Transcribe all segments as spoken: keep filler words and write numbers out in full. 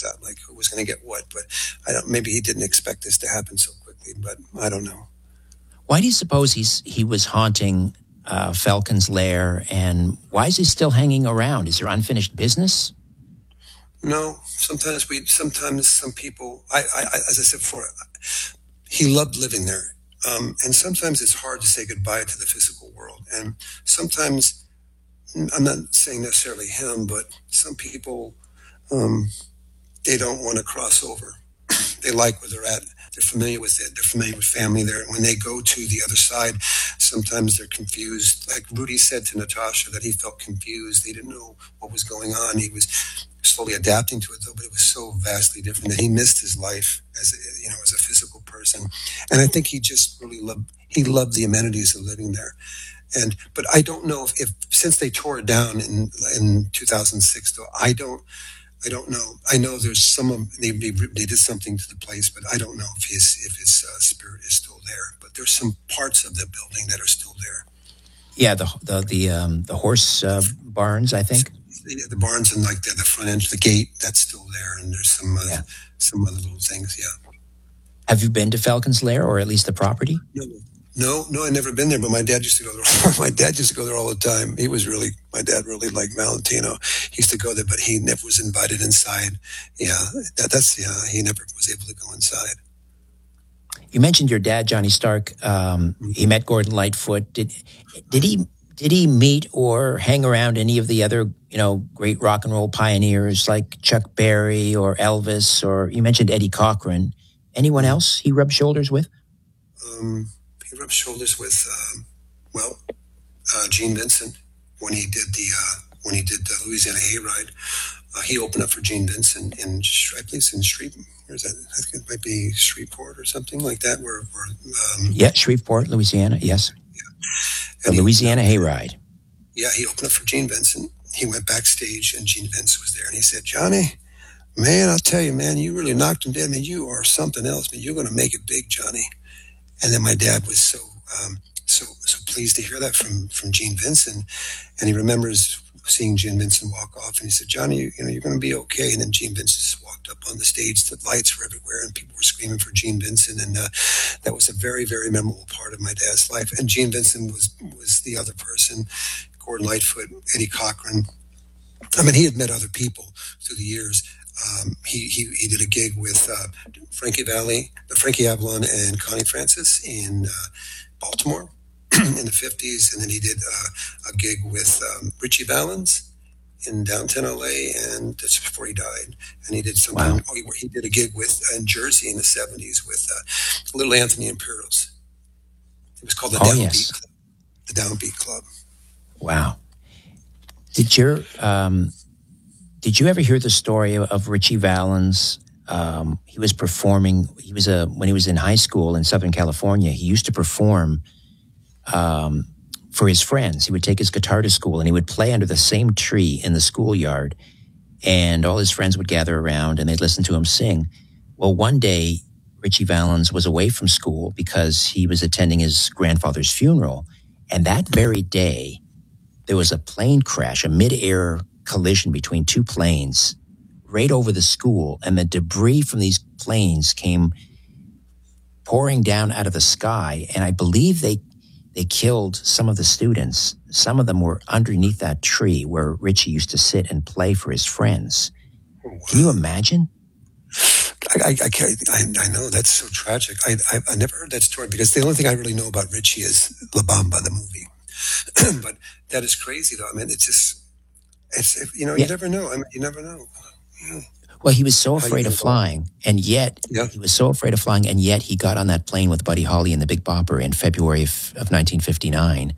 out, like who was going to get what. But I don't. Maybe he didn't expect this to happen so quickly. But I don't know. Why do you suppose he's he was haunting uh, Falcon's Lair, and why is he still hanging around? Is there unfinished business? No. Sometimes we. Sometimes some people. I. I as I said before, he loved living there, um, and sometimes it's hard to say goodbye to the physical world, and sometimes. I'm not saying necessarily him, but some people, um, they don't want to cross over. They like where they're at. They're familiar with it. They're familiar with family there. And when they go to the other side, sometimes they're confused. Like Rudy said to Natasha that he felt confused. He didn't know what was going on. He was slowly adapting to it, though, but it was so vastly different that he missed his life as a, you know, as a physical person. And I think he just really loved, he loved the amenities of living there. And but I don't know if, if since they tore it down in in two thousand six, though I don't I don't know. I know there's some of they they, they did something to the place, but I don't know if his if his uh, spirit is still there. But there's some parts of the building that are still there. Yeah, the the the um, the horse uh, barns, I think. The, the barns and like the, the front end, the gate, that's still there, and there's some uh, yeah. some other little things. Yeah. Have you been to Falcon's Lair, or at least the property? No. No, no, I've never been there, but my dad used to go there. My dad used to go there all the time. He was really, my dad really liked Valentino. He used to go there, but he never was invited inside. Yeah, that, that's, yeah, he never was able to go inside. You mentioned your dad, Johnny Stark. Um, mm-hmm. He met Gordon Lightfoot. Did, did he, did he meet or hang around any of the other, you know, great rock and roll pioneers like Chuck Berry or Elvis, or you mentioned Eddie Cochran? Anyone else he rubbed shoulders with? Um, He rubbed shoulders with, um, well, uh, Gene Vincent when he did the uh, when he did the Louisiana Hayride. Uh, he opened up for Gene Vincent in, I believe, in Shreveport. Where is that? I think it might be Shreveport or something like that. Where, where um, yeah, Shreveport, Louisiana. Yes, yeah. the he, Louisiana Hayride. Yeah, he opened up for Gene Vincent. He went backstage, and Gene Vincent was there, and he said, "Johnny, man, I'll tell you, man, you really knocked him down. Man, you are something else. Man, you're going to make it big, Johnny." And then my dad was so um, so so pleased to hear that from from Gene Vincent, and he remembers seeing Gene Vincent walk off, and he said, "Johnny, you, you know, you're going to be okay." And then Gene Vincent just walked up on the stage. The lights were everywhere, and people were screaming for Gene Vincent, and uh, that was a very very memorable part of my dad's life. And Gene Vincent was was the other person, Gordon Lightfoot, Eddie Cochran. I mean, he had met other people through the years. Um, he, he he did a gig with uh, Frankie Valli, Frankie Avalon, and Connie Francis in uh, Baltimore in the fifties, and then he did uh, a gig with um, Richie Valens in downtown L A, and that's before he died. And he did something. Wow. Oh, he, he did a gig with uh, in Jersey in the seventies with uh, Little Anthony Imperials. It was called the oh, Downbeat yes. Club. The Downbeat Club. Wow. Did your um, Did you ever hear the story of Richie Valens? Um, he was performing. He was a when he was in high school in Southern California. He used to perform um, for his friends. He would take his guitar to school and he would play under the same tree in the schoolyard. And all his friends would gather around and they'd listen to him sing. Well, one day Richie Valens was away from school because he was attending his grandfather's funeral, and that very day there was a plane crash, a mid-air collision between two planes right over the school, and the debris from these planes came pouring down out of the sky, and I believe they they killed some of the students. Some of them were underneath that tree where Richie used to sit and play for his friends. Can you imagine? I, I, I, I, I know, that's so tragic. I, I I never heard that story because the only thing I really know about Richie is La Bamba, the movie. But that is crazy, though. I mean, it's just, it's you know, yeah. you never know. I mean, you never know. Yeah. Well, he was so afraid of flying, and yet yeah. he was so afraid of flying, and yet he got on that plane with Buddy Holly and the Big Bopper in February of, of nineteen fifty-nine.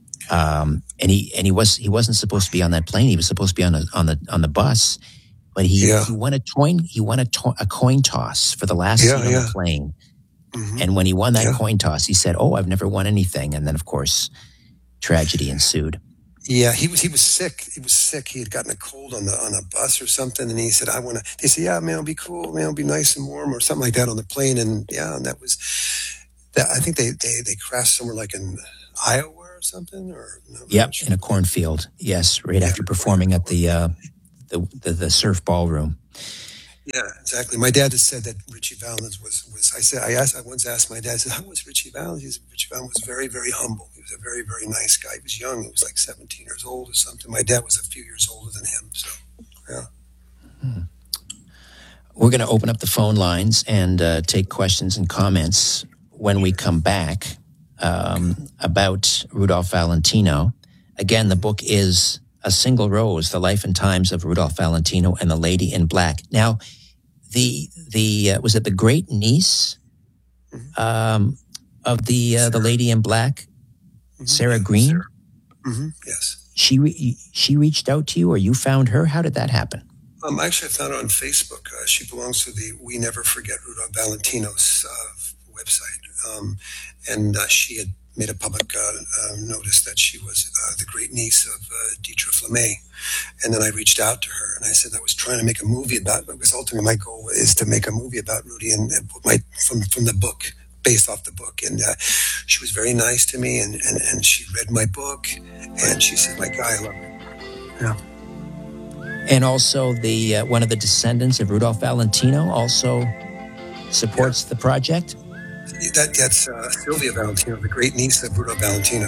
Um, and he and he was he wasn't supposed to be on that plane. He was supposed to be on a, on the on the bus, but he, yeah. he won a coin he won a, to, a coin toss for the last yeah, seat on yeah. the plane. Mm-hmm. And when he won that yeah. coin toss, he said, "Oh, I've never won anything." And then, of course, tragedy ensued. Yeah, he was he was sick. He was sick. He had gotten a cold on the on a bus or something, and he said, "I want to." They said, "Yeah, man, it'll be cool. Man, it'll be nice and warm," or something like that on the plane. And yeah, and that was that. I think they they, they crashed somewhere like in Iowa or something, or no, yep, sure. in a cornfield. Yes, right yeah, after performing at the, uh, the the the surf ballroom. Yeah, exactly. My dad has said that Richie Valens was, was I said, I asked, I once asked my dad, I said, how was Richie Valens? He said, Richie Valens was very, very humble. He was a very, very nice guy. He was young. He was like seventeen years old or something. My dad was a few years older than him. So, yeah. Hmm. We're going to open up the phone lines and uh, take questions and comments when we come back um, about Rudolph Valentino. Again, the book is A Single Rose, The Life and Times of Rudolph Valentino and the Lady in Black. Now, the the uh, was it the great niece um, of the uh, the Lady in Black, Mm-hmm. Sarah Yeah, Green? Sarah. Mm-hmm. Yes. She re- she reached out to you, or you found her? How did that happen? Um, actually, I found her on Facebook. Uh, she belongs to the We Never Forget Rudolph Valentino's uh, website, um, and uh, she had made a public uh, uh, notice that she was uh, the great niece of uh, Dietrich LeMay. And then I reached out to her and I said I was trying to make a movie about, because ultimately my goal is to make a movie about Rudy and, and my, from, from the book, based off the book. And uh, she was very nice to me, and, and, and she read my book and she said, my guy, I love it. Yeah. And also the uh, one of the descendants of Rudolph Valentino also supports yeah. the project? That, that's uh, Sylvia Valentino, the great niece of Rudolph Valentino.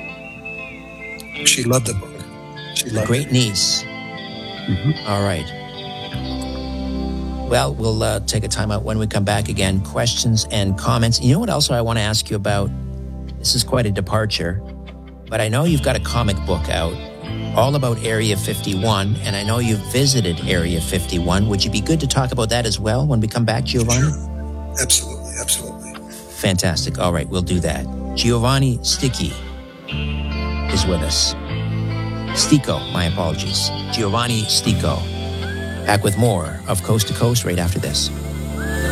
She loved the book. She loved the great it. niece. Mm-hmm. All right. Well, we'll uh, take a time out when we come back again. Questions and comments. You know what else I want to ask you about? This is quite a departure, but I know you've got a comic book out all about Area fifty-one, and I know you've visited Area fifty-one. Would you be good to talk about that as well when we come back, Giovanni? Sure. Absolutely, absolutely. Fantastic. All right, we'll do that. Giovanni Sticchi is with us. Stico, my apologies. Giovanni Stico. Back with more of Coast to Coast right after this.